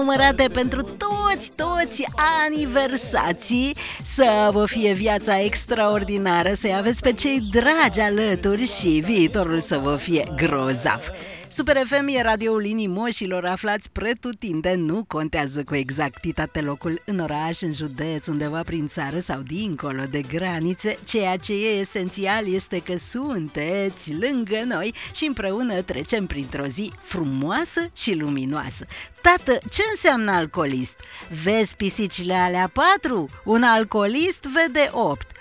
numărate pentru toți aniversații. Să vă fie viața extraordinară, să-i aveți pe cei dragi alături și viitorul să vă fie grozav. Super FM e radioul inimoșilor aflați pretutindeni, nu contează cu exactitate locul în oraș, în județ, undeva prin țară sau dincolo de granițe. Ceea ce e esențial este că sunteți lângă noi și împreună trecem printr-o zi frumoasă și luminoasă. Tată, ce înseamnă alcoolist? Vezi pisicile alea 4? Un alcoolist vede 8.